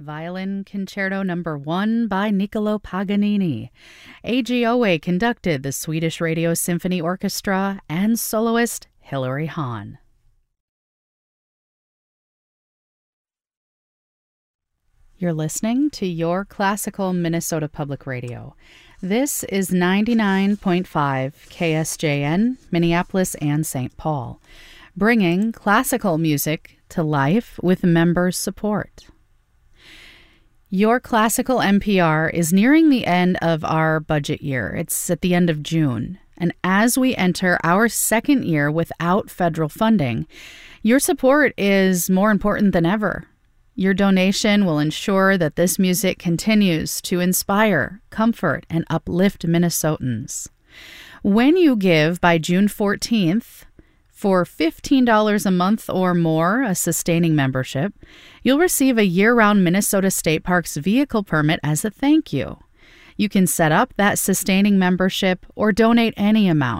Violin Concerto No. 1 by Niccolò Paganini. AGOA conducted the Swedish Radio Symphony Orchestra and soloist Hilary Hahn. You're listening to Your Classical Minnesota Public Radio. This is 99.5 KSJN, Minneapolis and St. Paul, bringing classical music to life with members' support. Your Classical NPR is nearing the end of our budget year. It's at the end of June. And as we enter our second year without federal funding, your support is more important than ever. Your donation will ensure that this music continues to inspire, comfort, and uplift Minnesotans. When you give by June 14th, for $15 a month or more, a sustaining membership, you'll receive a year-round Minnesota State Parks vehicle permit as a thank you. You can set up that sustaining membership or donate any amount